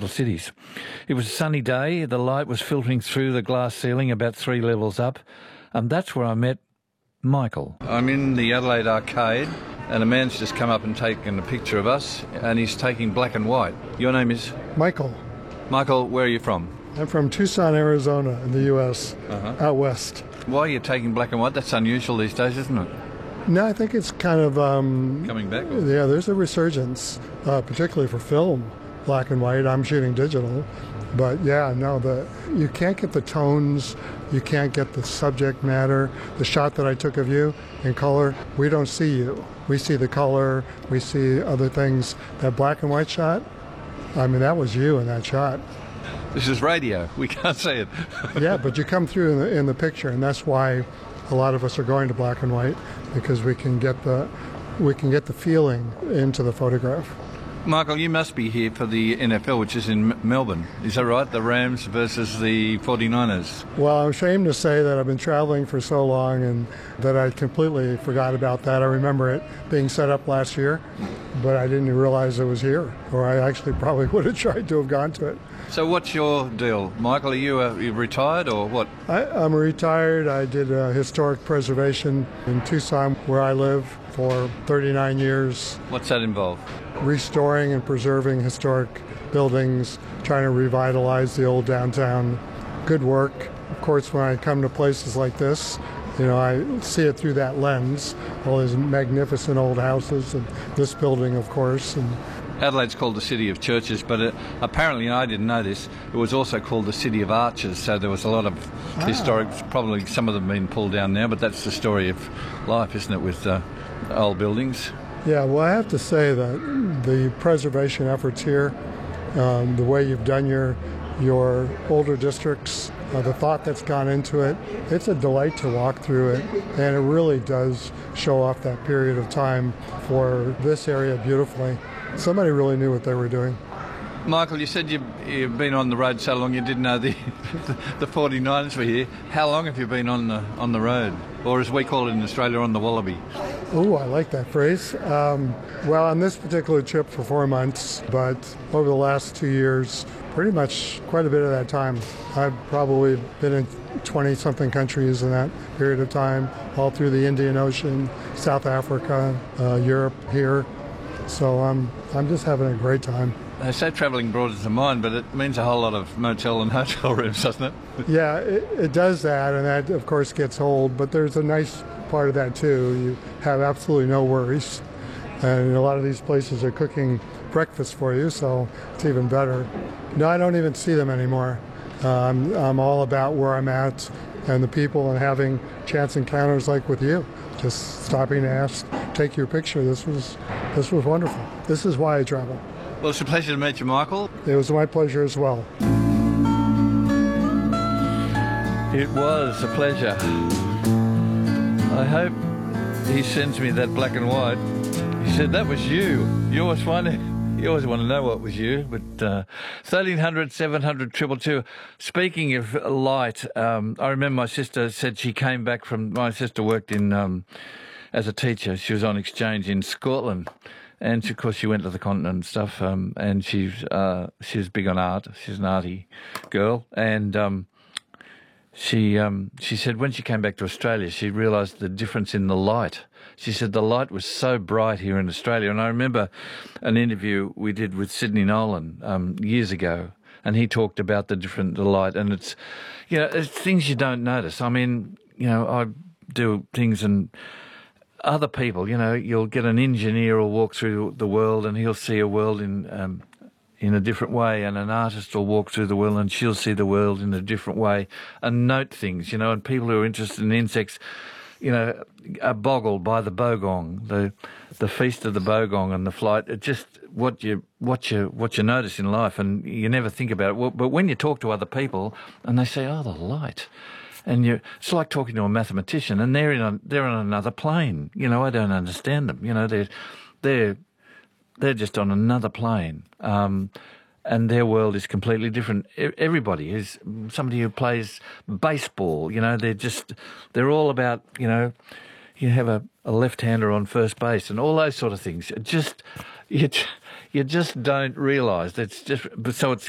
capital cities. It was a sunny day. The light was filtering through the glass ceiling about 3 levels up. And that's where I met Michael. I'm in the Adelaide Arcade, and a man's just come up and taken a picture of us, and he's taking black and white. Your name is? Michael. Michael, where are you from? I'm from Tucson, Arizona in the U.S., out west. Why are you taking black and white? That's unusual these days, isn't it? No, I think it's kind of... coming back? Or? Yeah, there's a resurgence, particularly for film, black and white. I'm shooting digital. But yeah, no, you can't get the tones, you can't get the subject matter. The shot that I took of you in color, we don't see you. We see the color, we see other things. That black and white shot, I mean, that was you in that shot. This is radio. We can't see it. Yeah, but you come through in the picture, and that's why a lot of us are going to black and white, because we can get the feeling into the photograph. Michael, you must be here for the NFL, which is in Melbourne. Is that right? The Rams versus the 49ers. Well, I'm ashamed to say that I've been traveling for so long and that I completely forgot about that. I remember it being set up last year, but I didn't realize it was here, or I actually probably would have tried to have gone to it. So what's your deal? Michael, are you retired or what? I'm retired. I did historic preservation in Tucson, where I live, for 39 years. What's that involve? Restoring and preserving historic buildings, trying to revitalize the old downtown. Good work. Of course, when I come to places like this, I see it through that lens. All these magnificent old houses, and this building, of course. And Adelaide's called the City of Churches, but apparently, and I didn't know this, it was also called the City of Arches, so there was a lot of historic, probably some of them have been pulled down now, but that's the story of life, isn't it, with old buildings? Yeah, well, I have to say that the preservation efforts here, the way you've done your older districts, the thought that's gone into it, it's a delight to walk through it, and it really does show off that period of time for this area beautifully. Somebody really knew what they were doing. Michael, you said you've been on the road so long you didn't know the 49ers were here. How long have you been on the road? Or as we call it in Australia, on the wallaby? Oh, I like that phrase. Well, on this particular trip for 4 months, but over the last 2 years, pretty much quite a bit of that time. I've probably been in 20-something countries in that period of time, all through the Indian Ocean, South Africa, Europe, here. So I'm just having a great time. They say travelling broadens the mind, but it means a whole lot of motel and hotel rooms, doesn't it? Yeah, it does that, and that, of course, gets old, but there's a nice part of that, too. You have absolutely no worries, and a lot of these places are cooking breakfast for you, so it's even better. No, I don't even see them anymore. I'm all about where I'm at and the people and having chance encounters like with you. Just stopping to ask, take your picture. This was wonderful. This is why I travel. Well, it's a pleasure to meet you, Michael. It was my pleasure as well. It was a pleasure. I hope he sends me that black and white. He said, that was you. You always want to know what was you. But 1300 700 222. Speaking of light, I remember my sister said she came back my sister worked in as a teacher. She was on exchange in Scotland. And of course, she went to the continent and stuff. And she's big on art. She's an arty girl. And she said when she came back to Australia, she realised the difference in the light. She said the light was so bright here in Australia. And I remember an interview we did with Sidney Nolan years ago, and he talked about the light. And it's things you don't notice. I mean, I do things and other people, you'll get an engineer will walk through the world and he'll see a world in a different way, and an artist will walk through the world and she'll see the world in a different way and note things, and people who are interested in insects, are boggled by the bogong, the feast of the bogong and the flight. It's just what you notice in life, and you never think about it. But when you talk to other people and they say, "Oh, the light," and it's like talking to a mathematician, and they're on another plane. I don't understand them. They're just on another plane. And their world is completely different. Everybody is somebody who plays baseball. They're all about, you have a left-hander on first base and all those sort of things. You just don't realise. So it's